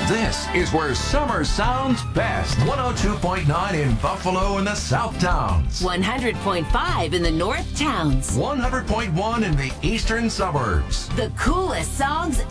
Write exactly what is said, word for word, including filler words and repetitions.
This is where summer sounds best. one oh two point nine in Buffalo and the South Towns. one hundred point five in the North Towns. one hundred point one in the eastern suburbs. The coolest songs